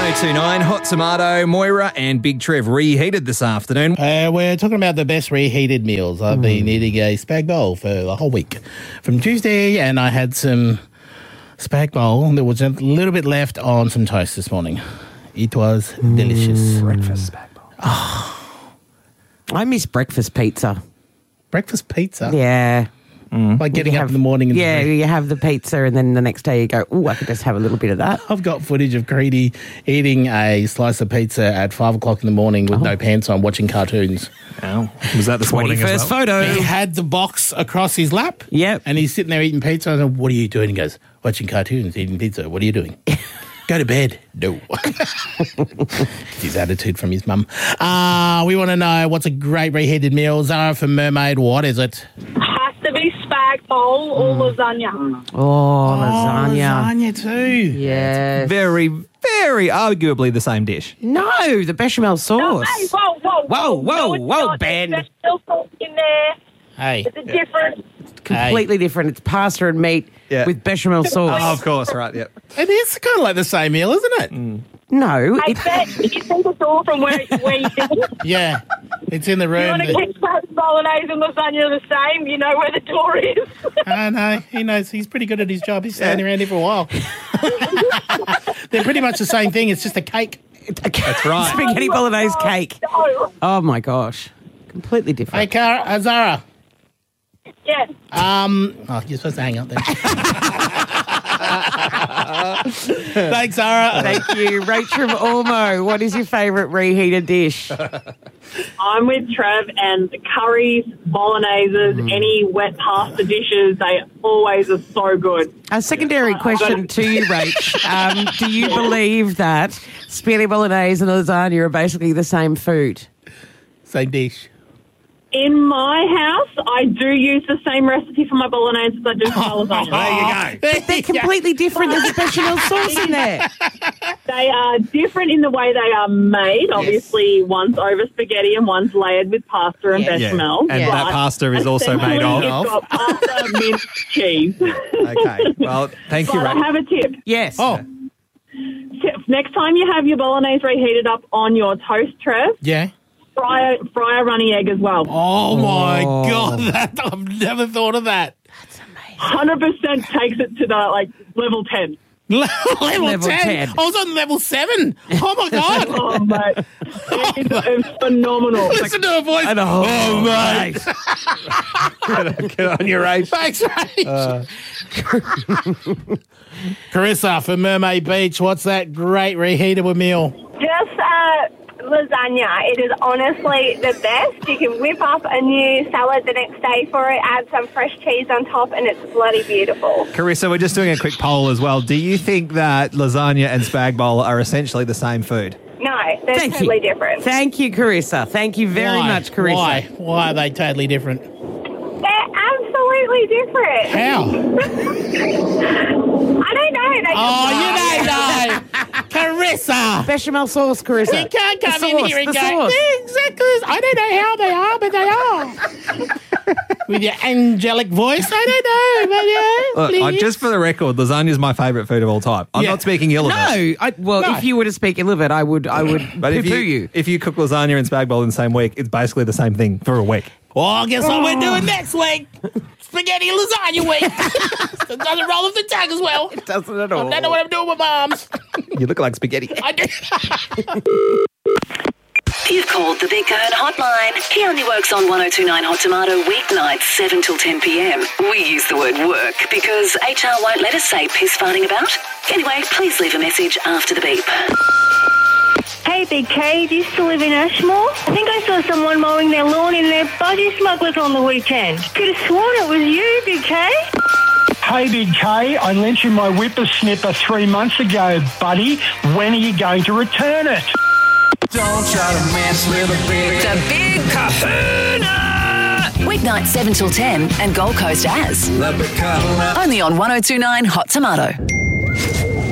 1029 Hot Tomato, Moira and Big Trev reheated this afternoon. We're talking about the best reheated meals. I've been eating a spag bowl for the whole week. From Tuesday, and I had some spag bowl. There was a little bit left on some toast this morning. It was delicious. Breakfast spag bowl. I miss breakfast pizza. Breakfast pizza? Yeah. Like getting up in the morning. And Yeah, you have the pizza and then the next day you go, I could just have a little bit of that. I've got footage of Creedy eating a slice of pizza at 5 o'clock in the morning with no pants on, watching cartoons. Oh, was that this morning as 21st well? photo. He had the box across his lap. Yep. And he's sitting there eating pizza. I said, what are you doing? He goes, watching cartoons, eating pizza. What are you doing? Go to bed. No. His attitude from his mum. We want to know what's a great reheated meal. Zara from Mermaid, what is it? Has to be spag bowl or lasagna. Oh, lasagna. Lasagna too. Yes. Very, very arguably the same dish. No, the bechamel sauce. Hey, whoa, Whoa, it's whoa, not. Ben. There's still sauce in there. Hey. It's a different. Completely different. It's pasta and meat Yeah. with bechamel sauce. Oh, of course, right, yep. It is kind of like the same meal, isn't it? No, I bet you think it's all from where you think. Yeah. It's in the You room. want to keep spag bolognese and lasagna the same, you know where the door is. I know. He knows. He's pretty good at his job. He's standing around here for a while. They're pretty much the same thing. It's just a cake. That's right. spaghetti bolognese cake. No. Oh my gosh. Completely Hey, different. Zara. Yes. You're supposed to hang up then. Thanks, Zara. Thank you. Rachel from Ormo, what is your favourite reheated dish? I'm with Trev, and curries, bologneses, any wet pasta dishes, they always are so good. A secondary question to you, Rach. Do you believe that spaghetti bolognese and lasagna are basically the same food? Same dish. In my house, I do use the same recipe for my bolognese as I do for my lasagna. There you go. They're completely different. There's a bechamel sauce in there. They are different in the way they are made. Obviously, one's over spaghetti and one's layered with pasta and bechamel. And Yeah. that pasta is also made essentially, of. It's got pasta, minced cheese. Okay, well, thank you, But I Rach. have a tip. Yes. Oh, Next time you have your bolognese reheated up on your toast, Trev, yeah. fry a runny egg as well. Oh, my God. I've never thought of that. 100% takes it to the level 10. Level 10. I was on level 7. Oh, my God. Oh, mate. It's phenomenal. Listen to her voice. Oh, mate. Get on your Rach. Thanks, Rach. Carissa from Mermaid Beach, what's that great reheatable meal? Just lasagna. It is honestly the best. You can whip up a new salad the next day for it, add some fresh cheese on top, and it's bloody beautiful. Carissa, we're just doing a quick poll as well. Do you think that lasagna and spag bowl are essentially the same food? No, they're Thank totally you. different. Thank you, Carissa. Thank you very Why? much, Carissa. Why? Why are they totally different? They're absolutely different. How? I don't know. They Oh, just you don't know. Carissa. Bechamel sauce, Carissa. You can't come The in sauce, here and the go, sauce. "They're exactly this." I don't know how they are, but they are. With your angelic voice, I don't know, but yeah, Look, please. just for the record, lasagna is my favourite food of all time. I'm Yeah. not speaking ill of it. No. No. If you were to speak ill of it, I would But poo-poo you. if you cook lasagna and spag bowl in the same week, it's basically the same thing for a week. Well, guess what we're doing next week? Spaghetti lasagna week. It doesn't roll off the tongue as well. It doesn't at I all. don't know what I'm doing with my arms. You look like spaghetti. I do. You've called the Big Kern hotline. He only works on 1029 Hot Tomato weeknights 7 till 10 p.m. We use the word work because HR won't let us say piss farting about. Anyway, please leave a message after the beep. Hey, Big K, do you still live in Ashmore? I think I saw someone mowing their lawn in their budgie smugglers on the weekend. Could have sworn it was you, Big K. Hey, Big K, I lent you my whippersnipper 3 months ago, buddy. When are you going to return it? Don't try to mess with a big... The Big Kahuna! Weeknights 7 till 10 and Gold Coast As. The big kahuna. Only on 1029 Hot Tomato.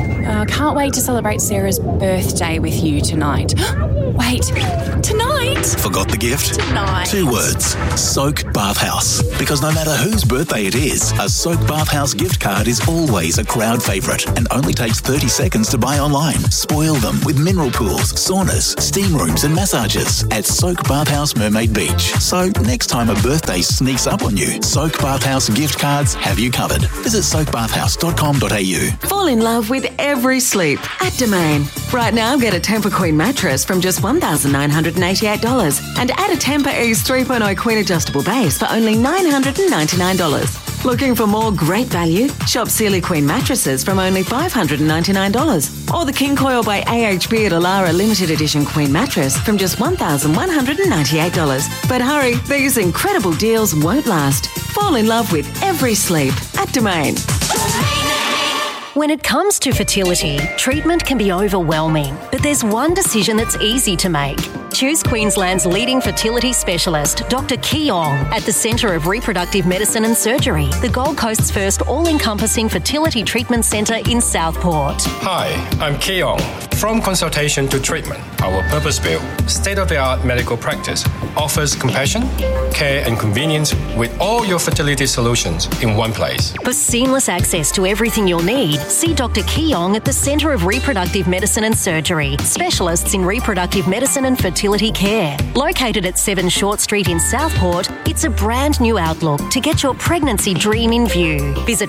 I can't wait to celebrate Sarah's birthday with you tonight. Wait, tonight? Forgot the gift? Tonight. 2 words. Soak Bathhouse. Because no matter whose birthday it is, a Soak Bathhouse gift card is always a crowd favourite and only takes 30 seconds to buy online. Spoil them with mineral pools, saunas, steam rooms and massages at Soak Bathhouse Mermaid Beach. So next time a birthday sneaks up on you, Soak Bathhouse gift cards have you covered. Visit soakbathhouse.com.au. Fall in love with every sleep at Domain. Right now, get a Tempur Queen mattress from just $1,988 and add a Tempur Ease 3.0 Queen adjustable base for only $999. Looking for more great value? Shop Sealy Queen mattresses from only $599. Or the King Coil by AHB at Alara Limited Edition Queen mattress from just $1,198. But hurry, these incredible deals won't last. Fall in love with every sleep at Domain. When it comes to fertility, treatment can be overwhelming, but there's one decision that's easy to make. Choose Queensland's leading fertility specialist, Dr. Keong, at the Centre of Reproductive Medicine and Surgery, the Gold Coast's first all-encompassing fertility treatment centre in Southport. Hi, I'm Keong. From consultation to treatment, our purpose-built, state-of-the-art medical practice offers compassion, care and convenience with all your fertility solutions in one place. For seamless access to everything you'll need, see Dr. Keong at the Centre of Reproductive Medicine and Surgery, specialists in reproductive medicine and fertility care. Located at 7 Short Street in Southport, it's a brand new outlook to get your pregnancy dream in view. Visit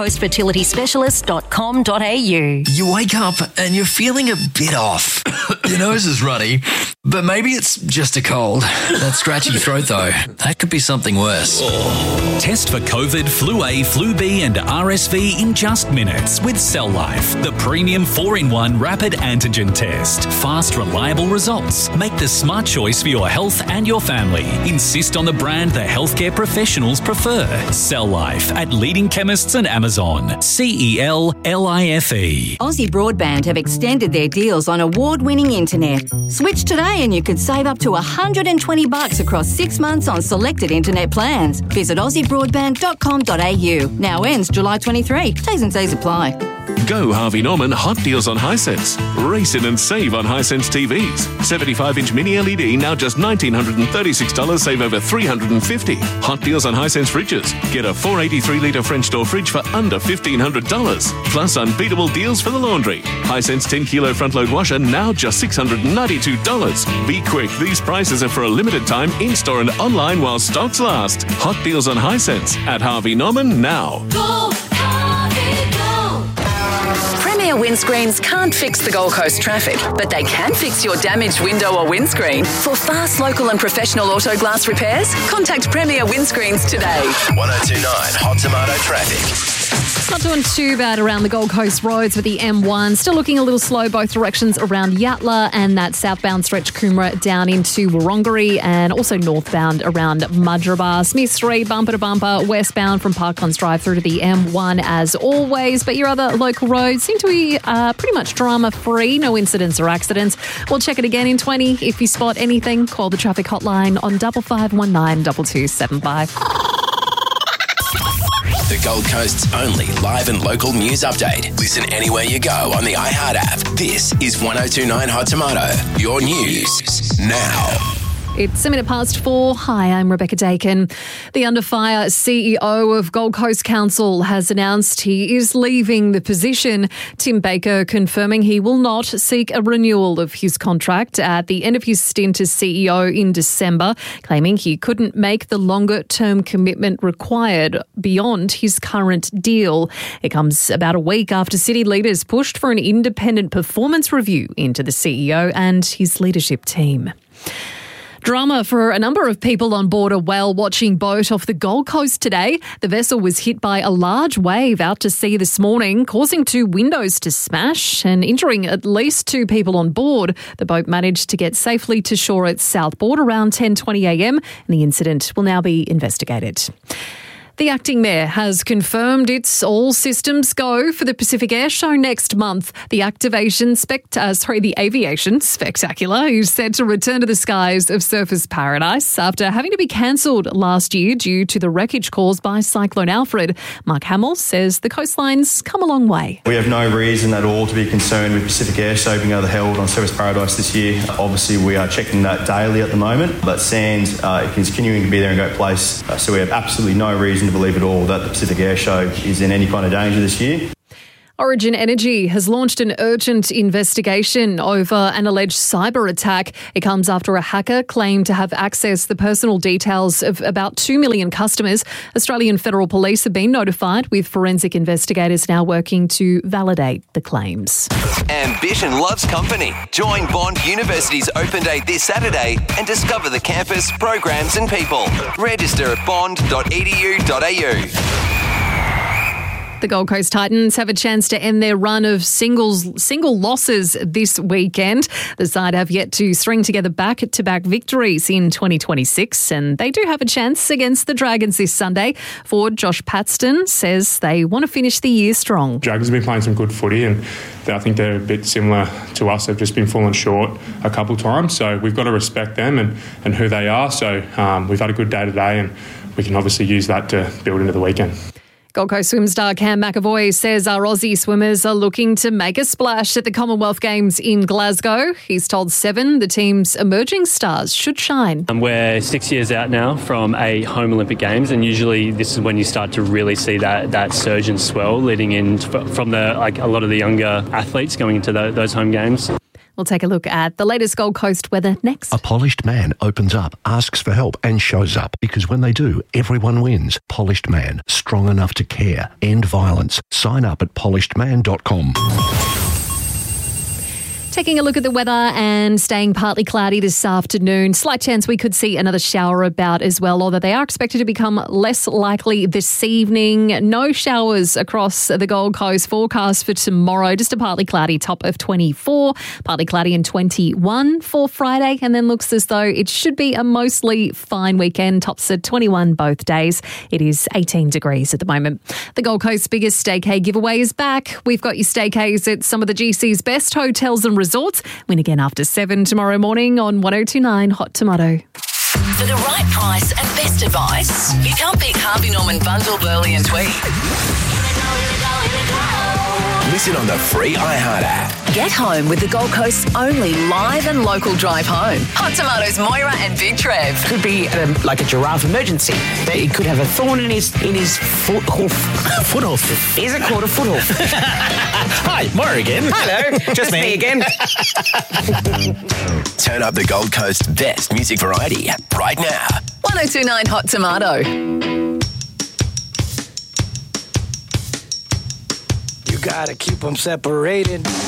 goldcoastfertilityspecialist.com.au. You wake up and you're feeling a bit off. Your nose is runny, but maybe it's just a cold. That scratchy throat, though, that could be something worse. Test for COVID, Flu A, Flu B and RSV in just minutes with Cell Life, the premium 4-in-1 rapid antigen test. Fast, reliable results. Make the smart choice for your health and your family. Insist on the brand the healthcare professionals prefer. Cell Life at leading chemists and Amazon. CELLIFE. Aussie Broadband have extended their deals on award-winning internet. Switch today and you could save up to $120 across 6 months on selected internet plans. Visit aussiebroadband.com.au. Now ends July 23. T's and C's apply. Go Harvey Norman Hot Deals on Hisense. Race in and save on Hisense TVs. 75-inch mini LED now just $1,936, save over $350. Hot Deals on Hisense fridges. Get a 483-litre French door fridge for under $1,500. Plus unbeatable deals for the laundry. Hisense 10-kilo front-load washer now just $692. Be quick, these prices are for a limited time in-store and online while stocks last. Hot Deals on Hisense at Harvey Norman now. Go, Harvey, go! Premier Windscreens can't fix the Gold Coast traffic, but they can fix your damaged window or windscreen. For fast, local and professional auto glass repairs, contact Premier Windscreens today. 1029 Hot Tomato traffic. Not doing too bad around the Gold Coast roads with the M1. Still looking a little slow both directions around Yatala and that southbound stretch Coomera down into Wurrunggeri, and also northbound around Mudgeeraba. Smith Street, bumper to bumper, westbound from Parklands Drive through to the M1 as always. But your other local roads seem to be pretty much drama-free. No incidents or accidents. We'll check it again in 20. If you spot anything, call the traffic hotline on 5519 2275. The Gold Coast's only live and local news update. Listen anywhere you go on the iHeart app. This is 1029 Hot Tomato. Your news now. It's 4:07. Hi, I'm Rebecca Dakin. The Under Fire CEO of Gold Coast Council has announced he is leaving the position. Tim Baker confirming he will not seek a renewal of his contract at the end of his stint as CEO in December, claiming he couldn't make the longer-term commitment required beyond his current deal. It comes about a week after city leaders pushed for an independent performance review into the CEO and his leadership team. Drama for a number of people on board a whale-watching boat off the Gold Coast today. The vessel was hit by a large wave out to sea this morning, causing 2 windows to smash and injuring at least 2 people on board. The boat managed to get safely to shore at Southport around 10:20 a.m, and the incident will now be investigated. The acting mayor has confirmed it's all systems go for the Pacific Air Show next month. The aviation spectacular is set to return to the skies of Surfers Paradise after having to be cancelled last year due to the wreckage caused by Cyclone Alfred. Mark Hamill says the coastline's come a long way. We have no reason at all to be concerned with Pacific Air Show being held on Surfers Paradise this year. Obviously, we are checking that daily at the moment, but Sands is continuing to be there in great place. So we have absolutely no reason to believe at all that the Pacific Air Show is in any kind of danger this year. Origin Energy has launched an urgent investigation over an alleged cyber attack. It comes after a hacker claimed to have accessed the personal details of about 2 million customers. Australian Federal Police have been notified, with forensic investigators now working to validate the claims. Ambition loves company. Join Bond University's open day this Saturday and discover the campus, programs and people. Register at bond.edu.au. The Gold Coast Titans have a chance to end their run of single losses this weekend. The side have yet to string together back-to-back victories in 2026, and they do have a chance against the Dragons this Sunday. Forward Josh Paxton says they want to finish the year strong. Dragons have been playing some good footy, and I think they're a bit similar to us. They've just been falling short a couple times, so we've got to respect them and who they are. So we've had a good day today, and we can obviously use that to build into the weekend. Gold Coast swim star Cam McAvoy says our Aussie swimmers are looking to make a splash at the Commonwealth Games in Glasgow. He's told Seven the team's emerging stars should shine. We're 6 years out now from a home Olympic Games, and usually this is when you start to really see that surge and swell leading in from a lot of the younger athletes going into those home games. We'll take a look at the latest Gold Coast weather next. A polished man opens up, asks for help and shows up. Because when they do, everyone wins. Polished Man, strong enough to care. End violence. Sign up at polishedman.com. Taking a look at the weather and staying partly cloudy this afternoon. Slight chance we could see another shower about as well, although they are expected to become less likely this evening. No showers across the Gold Coast. Forecast for tomorrow, just a partly cloudy top of 24, partly cloudy and 21 for Friday, and then looks as though it should be a mostly fine weekend. Tops at 21 both days. It is 18 degrees at the moment. The Gold Coast's biggest staycay giveaway is back. We've got your staycays at some of the GC's best hotels and resorts. Win again after 7 tomorrow morning on 1029 Hot Tomato. For the right price and best advice, you can't beat Harvey Norman Bundle, Burley and Tweed. Listen on the free iHeart app. Get home with the Gold Coast's only live and local drive home. Hot Tomatoes, Moira and Big Trev. Could be like a giraffe emergency. He could have a thorn in his foot hoof. Foot hoof. Is it called a foot hoof? Hi, Moira again. Hello, just me again. Turn up the Gold Coast's best music variety right now. 1029 Hot Tomato. You gotta keep them separated.